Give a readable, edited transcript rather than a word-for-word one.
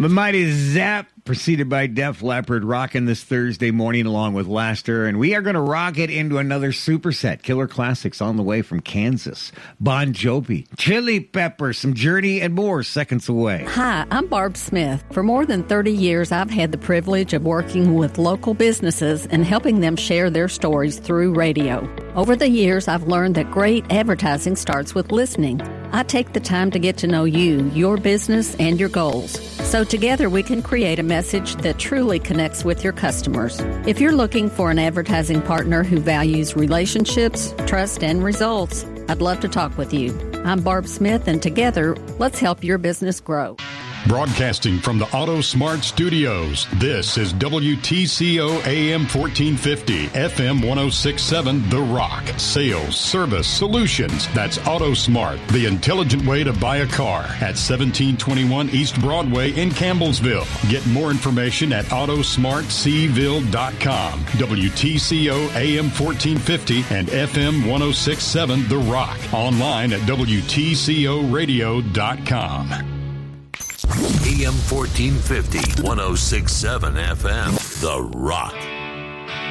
The Mighty Zap, preceded by Def Leppard, rocking this Thursday morning along with Laster. And we are going to rock it into another superset. Killer classics on the way from Kansas. Bon Jovi, Chili Peppers, some Journey, and more seconds away. Hi, I'm Barb Smith. For more than 30 years, I've had the privilege of working with local businesses and helping them share their stories through radio. Over the years, I've learned that great advertising starts with listening. I take the time to get to know you, your business, and your goals. So together we can create a message that truly connects with your customers. If you're looking for an advertising partner who values relationships, trust, and results, I'd love to talk with you. I'm Barb Smith, and together, let's help your business grow. Broadcasting from the Auto Smart Studios, this is WTCO AM 1450, FM 1067, The Rock. Sales, service, solutions. That's Auto Smart, the intelligent way to buy a car at 1721 East Broadway in Campbellsville. Get more information at autosmartcville.com. WTCO AM 1450 and FM 1067, The Rock. Online at WTCOradio.com. AM 1450, 1067 FM, The Rock.